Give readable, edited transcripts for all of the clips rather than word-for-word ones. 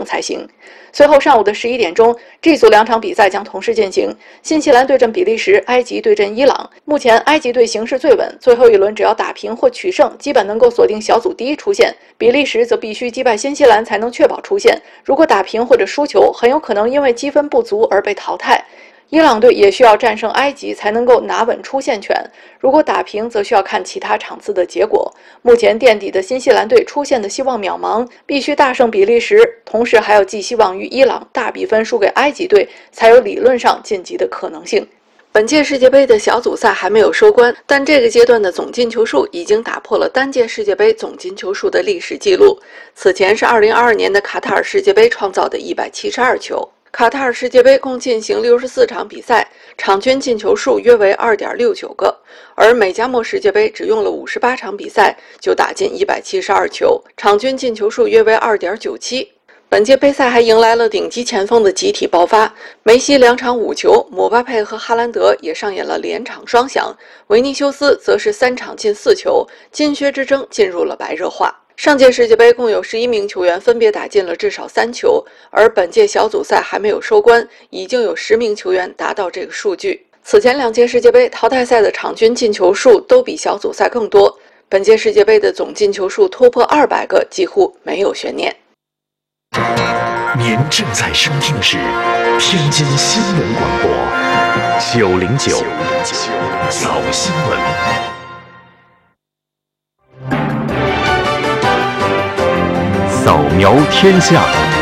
才行。随后上午的11点钟 ，G 组2场比赛将同时进行，新西兰对阵比利时，埃及对阵伊朗。目前埃及队形势最稳，最后一轮只要打平或取胜，基本能够锁定小组第一出线。比利时则必须击败新西兰才能确保出线，如果打平或者输球，很有可能因为积分不足而被淘汰。伊朗队也需要战胜埃及才能够拿稳出线权，如果打平则需要看其他场次的结果。目前垫底的新西兰队出线的希望渺茫，必须大胜比利时，同时还要寄希望于伊朗大比分输给埃及队，才有理论上晋级的可能性。本届世界杯的小组赛还没有收官，但这个阶段的总进球数已经打破了单届世界杯总进球数的历史记录，此前是2022年的卡塔尔世界杯创造的172球。卡塔尔世界杯共进行64场比赛，场均进球数约为 2.69 个，而美加墨世界杯只用了58场比赛就打进172球，场均进球数约为 2.97。本届杯赛还迎来了顶级前锋的集体爆发，梅西2场5球，姆巴佩和哈兰德也上演了连场双响，维尼修斯则是3场进4球，金靴之争进入了白热化。上届世界杯共有11名球员分别打进了至少3球，而本届小组赛还没有收官，已经有10名球员达到这个数据。此前2届世界杯淘汰赛的场均进球数都比小组赛更多，本届世界杯的总进球数突破200个几乎没有悬念。 您正在收听的是天津新闻广播909早新闻。扫描天下。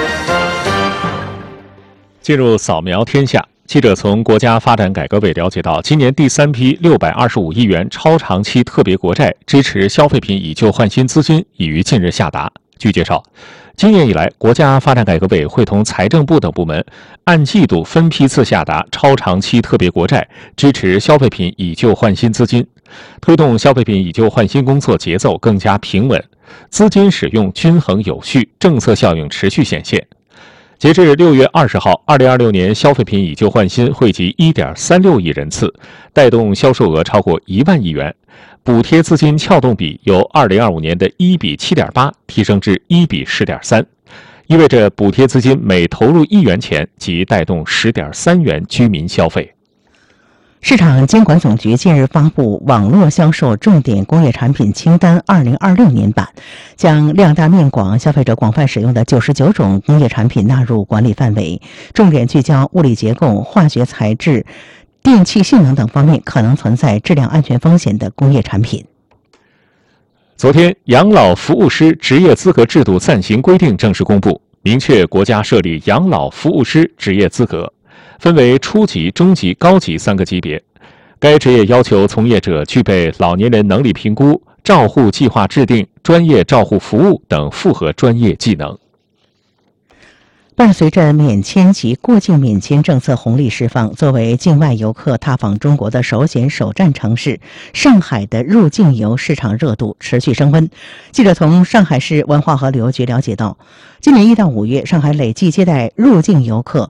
进入扫描天下，记者从国家发展改革委了解到，今年第3批625亿元超长期特别国债支持消费品以旧换新资金已于近日下达。据介绍，今年以来，国家发展改革委会同财政部等部门按季度分批次下达超长期特别国债，支持消费品以旧换新资金，推动消费品以旧换新工作节奏更加平稳，资金使用均衡有序，政策效应持续显现。截至6月20号，2026年消费品以旧换新惠及 1.36 亿人次，带动销售额超过1万亿元，补贴资金撬动比由2025年的1比7.8提升至1比10.3，意味着补贴资金每投入1元钱即带动10.3元居民消费。 市场监管总局近日发布网络销售重点工业产品清单2026年版，将量大面广、消费者广泛使用的99种工业产品纳入管理范围，重点聚焦物理结构、化学材质、电气性能等方面可能存在质量安全风险的工业产品。 昨天，养老服务师职业资格制度暂行规定正式公布，明确国家设立养老服务师职业资格，分为初级、中级、高级3个级别。该职业要求从业者具备老年人能力评估、照护计划制定、专业照护服务等复合专业技能。 伴随着免签及过境免签政策红利释放，作为境外游客踏访中国的首选首站城市，上海的入境游市场热度持续升温。记者从上海市文化和旅游局了解到，今年1到5月，上海累计接待入境游客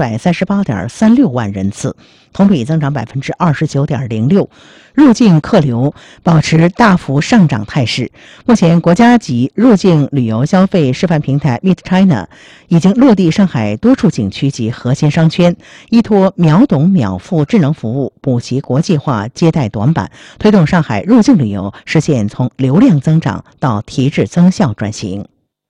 438.36万人次，同比增长29.06%，入境客流保持大幅上涨态势。目前，国家级入境旅游消费示范平台 Meet China 已经落地上海多处景区及核心商圈，依托秒懂秒付智能服务，补齐国际化接待短板，推动上海入境旅游实现从流量增长到提质增效转型。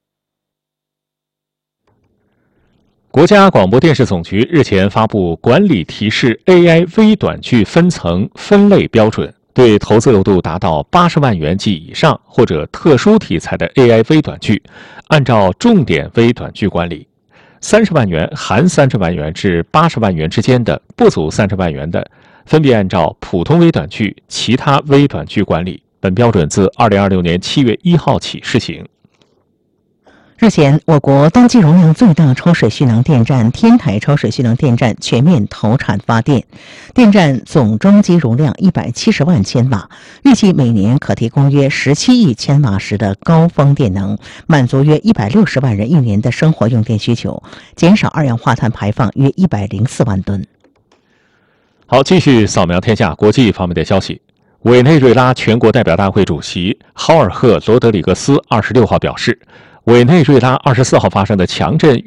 国家广播电视总局日前发布管理提示 AI 微短剧分层分类标准，对投资额度达到80万元及以上或者特殊题材的 AI 微短剧，按照重点微短剧管理；30万元含30万元至80万元之间的不足30万元的，分别按照普通微短剧、其他微短剧管理。本标准自2026年7月1号起施行。 日前，我国单机容量最大抽水蓄能电站天台抽水蓄能电站全面投产发电，电站总装机容量170万千瓦，预计每年可提供约17亿千瓦时的高峰电能，满足约160万人一年的生活用电需求，减少二氧化碳排放约104万吨。 好，继续扫描天下国际方面的消息。委内瑞拉全国代表大会主席豪尔赫·罗德里格斯26号表示，委内瑞拉24号发生的强震